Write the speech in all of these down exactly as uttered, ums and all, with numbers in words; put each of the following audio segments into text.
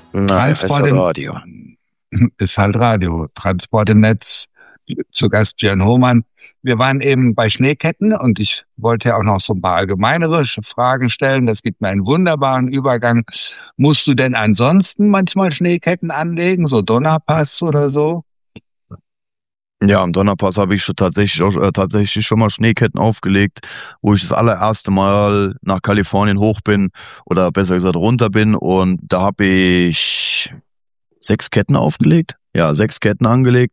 Nein, ist Transport ja im, Radio. ist halt Radio. Transport im Netz, zu Gast Björn Hohmann. Wir waren eben bei Schneeketten und ich wollte ja auch noch so ein paar allgemeinere Fragen stellen. Das gibt mir einen wunderbaren Übergang. Musst du denn ansonsten manchmal Schneeketten anlegen, so Donnerpass oder so? Ja, am Donnerpass habe ich schon tatsächlich, auch, äh, tatsächlich schon mal Schneeketten aufgelegt, wo ich das allererste Mal nach Kalifornien hoch bin oder besser gesagt runter bin, und da habe ich sechs Ketten aufgelegt. Ja, sechs Ketten angelegt.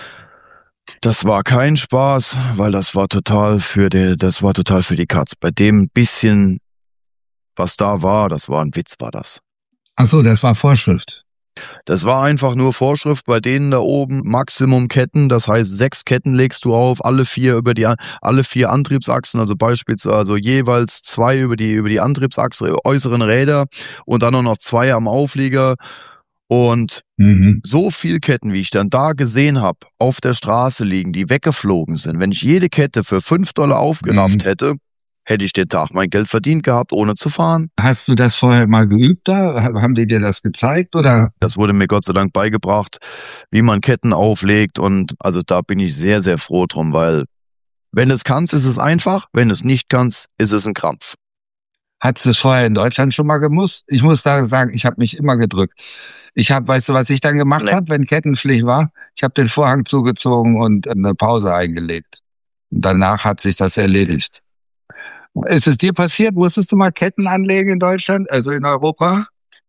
Das war kein Spaß, weil das war total für die, das war total für die Katz. Bei dem bisschen, was da war, das war ein Witz, war das. Ach so, das war Vorschrift. Das war einfach nur Vorschrift bei denen da oben, Maximum Ketten, das heißt sechs Ketten legst du auf, alle vier über die, alle vier Antriebsachsen, also beispielsweise also jeweils zwei über die, über die Antriebsachse, äußeren Räder und dann auch noch zwei am Auflieger. Und mhm. so viel Ketten, wie ich dann da gesehen habe, auf der Straße liegen, die weggeflogen sind, wenn ich jede Kette für fünf Dollar aufgerafft mhm. hätte, hätte ich den Tag mein Geld verdient gehabt, ohne zu fahren. Hast du das vorher mal geübt da? Haben die dir das gezeigt, oder? Das wurde mir Gott sei Dank beigebracht, wie man Ketten auflegt, und also da bin ich sehr, sehr froh drum, weil wenn du es kannst, ist es einfach, wenn du es nicht kannst, ist es ein Krampf. Hattest du es vorher in Deutschland schon mal gemusst? Ich muss da sagen, ich habe mich immer gedrückt. Ich habe, weißt du, was ich dann gemacht nee. habe, wenn Kettenpflicht war? Ich habe den Vorhang zugezogen und eine Pause eingelegt. Und danach hat sich das erledigt. Ist es dir passiert? Musstest du mal Ketten anlegen in Deutschland, also in Europa?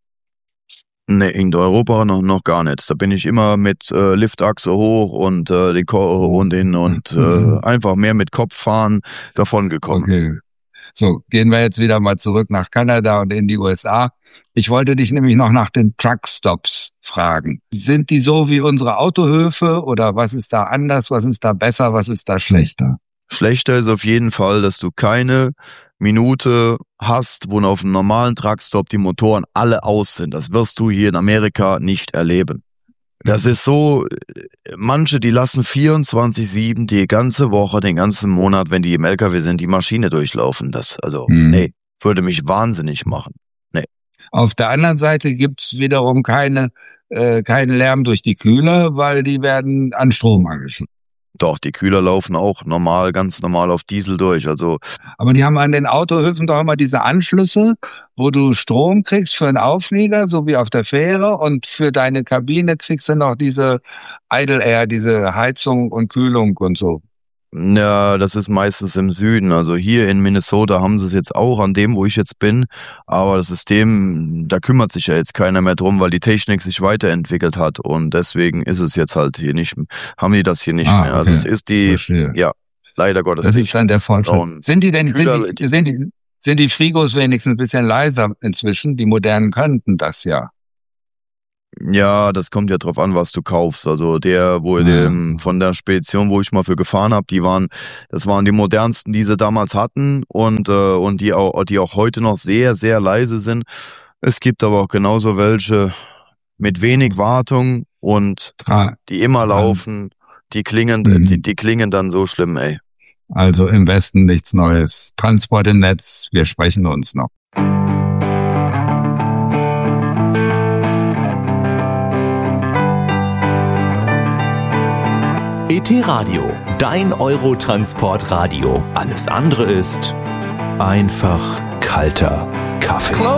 Nee, in Europa noch noch gar nicht. Da bin ich immer mit äh, Liftachse hoch und äh, den Ko- und in und äh, einfach mehr mit Kopf fahren davon gekommen. Okay. So, gehen wir jetzt wieder mal zurück nach Kanada und in die U S A. Ich wollte dich nämlich noch nach den Truckstops fragen. Sind die so wie unsere Autohöfe, oder was ist da anders, was ist da besser, was ist da schlechter? Schlechter ist auf jeden Fall, dass du keine Minute hast, wo auf einem normalen Truckstop die Motoren alle aus sind. Das wirst du hier in Amerika nicht erleben. Das ist so, manche, die lassen vierundzwanzig sieben die ganze Woche, den ganzen Monat, wenn die im L K W sind, die Maschine durchlaufen. Das, also, hm. nee, würde mich wahnsinnig machen. Nee. Auf der anderen Seite gibt's wiederum keine, äh, keinen Lärm durch die Kühler, weil die werden an Strom angeschlossen. Doch, die Kühler laufen auch normal, ganz normal auf Diesel durch. Also, aber die haben an den Autohöfen doch immer diese Anschlüsse, wo du Strom kriegst für einen Auflieger, so wie auf der Fähre, und für deine Kabine kriegst du noch diese Idle Air, diese Heizung und Kühlung und so. Ja, das ist meistens im Süden. Also hier in Minnesota haben sie es jetzt auch, an dem, wo ich jetzt bin. Aber das System, da kümmert sich ja jetzt keiner mehr drum, weil die Technik sich weiterentwickelt hat. Und deswegen ist es jetzt halt hier nicht, haben die das hier nicht ah, mehr. Okay. Also es ist die, Verstehe. ja, leider Gottes. Das ist dann der Fortschritt. Sind die denn, Kühler, sind die, sind die, sind die Frigos wenigstens ein bisschen leiser inzwischen? Die modernen könnten das ja. Ja, das kommt ja drauf an, was du kaufst. Also der, wo ja. dem, von der Spedition, wo ich mal für gefahren habe, die waren, das waren die modernsten, die sie damals hatten, und äh, und die auch, die auch heute noch sehr, sehr leise sind. Es gibt aber auch genauso welche mit wenig Wartung und Tra- die immer laufen. Die klingen, mhm. die, die klingen dann so schlimm, ey. Also im Westen nichts Neues. Transport im Netz, wir sprechen uns noch. E T Radio, dein Eurotransport-Radio. Alles andere ist einfach kalter Kaffee.